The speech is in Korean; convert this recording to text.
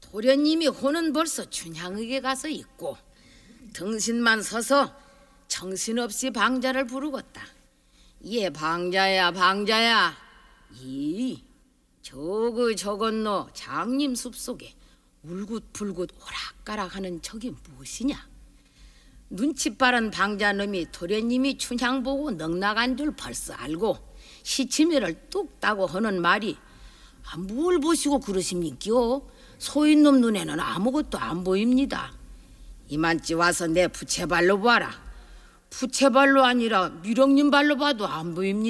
도련님이 호는 벌써 춘향에게 가서 있고 등신만 서서 정신없이 방자를 부르겠다. 예, 방자야 방자야. 이 저건너 장님 숲속에 울긋불긋 오락가락하는 저기 무엇이냐? 눈치 빠른 방자놈이 도련님이 춘향 보고 넉나간 줄 벌써 알고 시치미를 뚝 따고 하는 말이 뭘 보시고 그러십니까? 소인놈 눈에는 아무것도 안 보입니다. 이만찌 와서 내 부채발로 봐라. 부채발로 아니라 미령님 발로 봐도 안 보입니다.